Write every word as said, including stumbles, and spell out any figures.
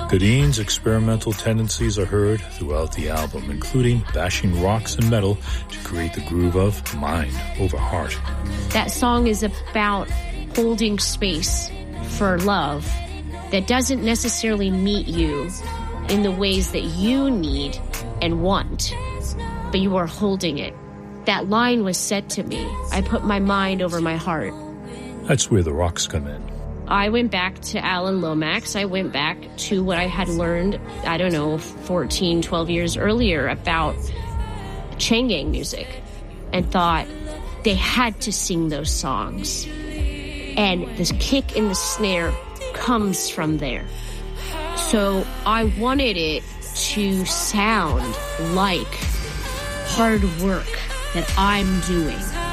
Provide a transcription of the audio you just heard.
Gadine's experimental tendencies are heard throughout the album, including bashing rocks and metal to create the groove of mind over heart. That song is about holding space for love that doesn't necessarily meet you in the ways that you need and want, but you are holding it. That line was said to me. I put my mind over my heart. That's where the rocks come in. I went back to Alan Lomax. I went back to what I had learned, I don't know, fourteen, twelve years earlier about chain gang music, and thought they had to sing those songs. And the kick in the snare comes from there. So I wanted it to sound like hard work that I'm doing.